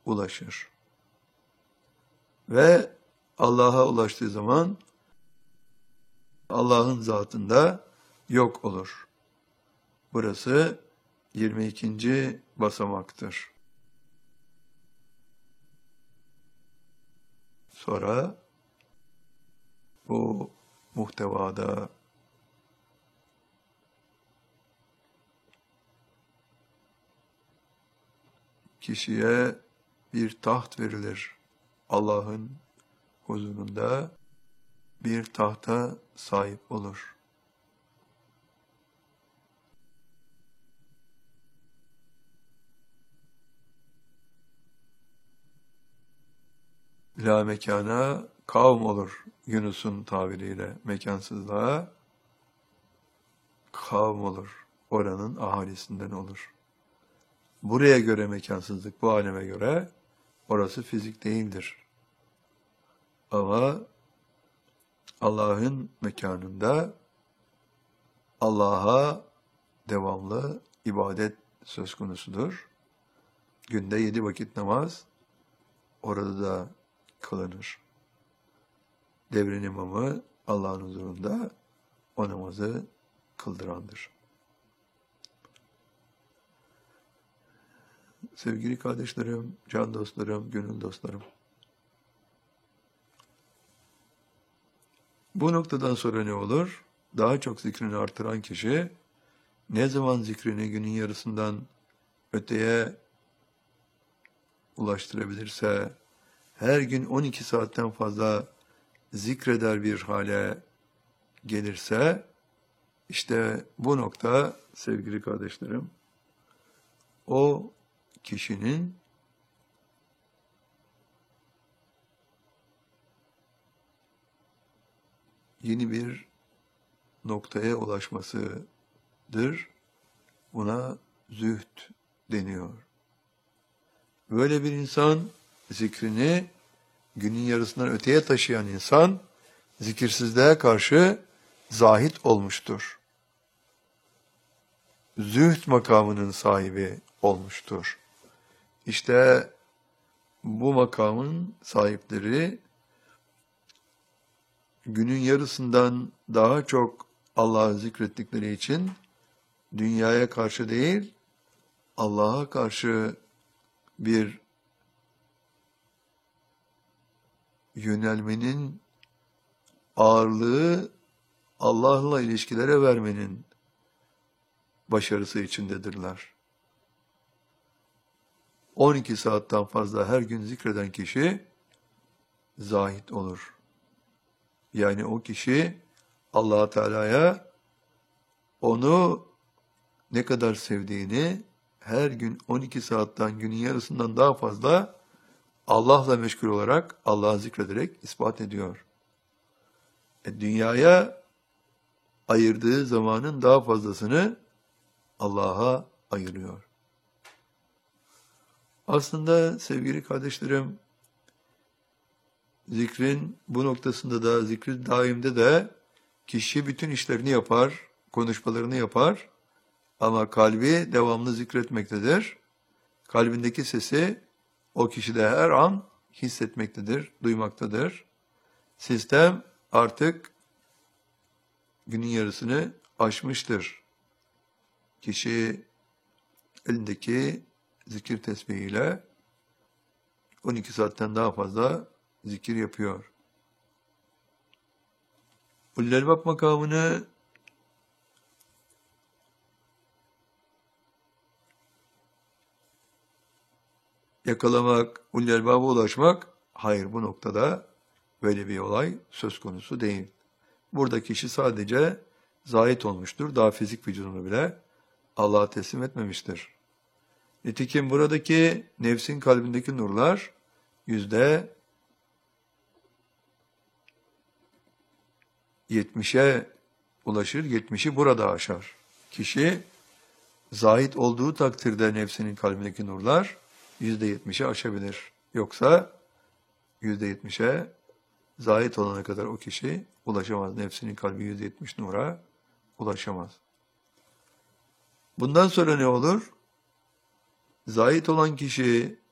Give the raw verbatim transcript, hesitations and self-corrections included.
ulaşır. Ve Allah'a ulaştığı zaman Allah'ın zatında yok olur. Burası yirmi ikinci basamaktır. Sonra bu muhtevada kişiye bir taht verilir. Allah'ın huzurunda bir tahta sahip olur. La mekana kavm olur Yunus'un tabiriyle, mekansızlığa kavm olur. Oranın ahalisinden olur. Buraya göre mekansızlık, bu aleme göre orası fizik değildir. Ama Allah'ın mekanında Allah'a devamlı ibadet söz konusudur. Günde yedi vakit namaz orada da kılınır. Devrin imamı Allah'ın huzurunda o namazı kıldırandır. Sevgili kardeşlerim, can dostlarım, gönül dostlarım. Bu noktadan sonra ne olur? Daha çok zikrini artıran kişi, ne zaman zikrini günün yarısından öteye ulaştırabilirse, her gün on iki saatten fazla zikreder bir hale gelirse, işte bu nokta sevgili kardeşlerim, o kişinin yeni bir noktaya ulaşmasıdır. Buna zühd deniyor. Böyle bir insan zikrini günün yarısından öteye taşıyan insan zikirsizliğe karşı zahit olmuştur. Zühd makamının sahibi olmuştur. İşte bu makamın sahipleri günün yarısından daha çok Allah'ı zikrettikleri için dünyaya karşı değil, Allah'a karşı bir yönelmenin ağırlığı Allah'la ilişkilere vermenin başarısı içindedirler. on iki saatten fazla her gün zikreden kişi zahit olur. Yani o kişi Allah Teala'ya onu ne kadar sevdiğini her gün on iki saatten günün yarısından daha fazla Allah'la meşgul olarak Allah'ı zikrederek ispat ediyor. E, dünyaya ayırdığı zamanın daha fazlasını Allah'a ayırıyor. Aslında sevgili kardeşlerim, zikrin bu noktasında da, zikrin daimde de kişi bütün işlerini yapar, konuşmalarını yapar ama kalbi devamlı zikretmektedir. Kalbindeki sesi o kişide her an hissetmektedir, duymaktadır. Sistem artık günün yarısını aşmıştır. Kişi elindeki zikir tesbihiyle on iki saatten daha fazla zikir yapıyor. Ulul-Elbab makamını yakalamak, Ulul-Elbab'a ulaşmak, hayır bu noktada böyle bir olay söz konusu değil. Burada kişi sadece zahit olmuştur, daha fizik vücudunu bile Allah'a teslim etmemiştir. Nitekim buradaki nefsin kalbindeki nurlar yüzde yetmişe ulaşır, yetmişi burada aşar. Kişi zahit olduğu takdirde nefsinin kalbindeki nurlar yüzde yetmişe aşabilir. Yoksa yüzde yetmişe zahit olana kadar o kişi ulaşamaz. Nefsinin kalbi yüzde yetmiş nura ulaşamaz. Bundan sonra ne olur? Zahit olan kişi